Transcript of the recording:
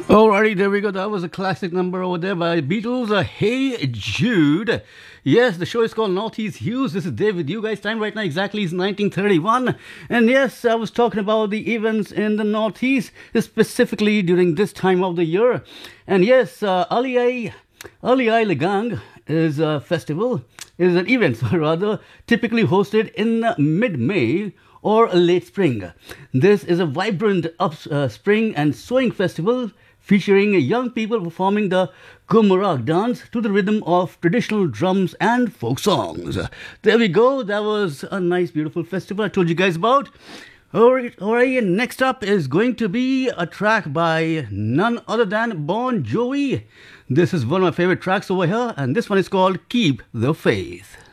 Alrighty, there we go. That was a classic number over there by Beatles. Hey Jude. Yes, the show is called Northeast Hughes. This is Dave with you guys. Time right now exactly is 1931. And yes, I was talking about the events in the Northeast, specifically during this time of the year. And yes, Ali Lagang is a festival, is an event rather, typically hosted in mid-May or late spring. This is a vibrant spring and sowing festival featuring young people performing the Gumurag dance to the rhythm of traditional drums and folk songs. There we go. That was a nice, beautiful festival I told you guys about. Alright, next up is going to be a track by none other than Bon Jovi. This is one of my favorite tracks over here, and this one is called Keep the Faith.